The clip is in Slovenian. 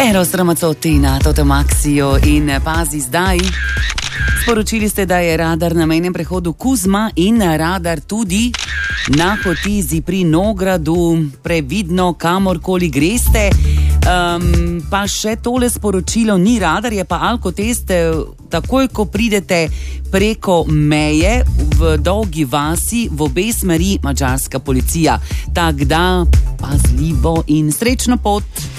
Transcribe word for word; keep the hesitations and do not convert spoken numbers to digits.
Eros Ramazzotti na Totomaxiju in pazi zdaj. Sporočili ste, da je radar na mejnem prehodu Kuzma in radar tudi na Hotizi pri Nogradu. Previdno, kamorkoli greste. Um, pa še tole sporočilo, ni radar, je pa alkotest takoj, ko pridete preko meje v Dolgi vasi, v obe smeri madžarska policija. Tak da, pazljivo in srečno pot.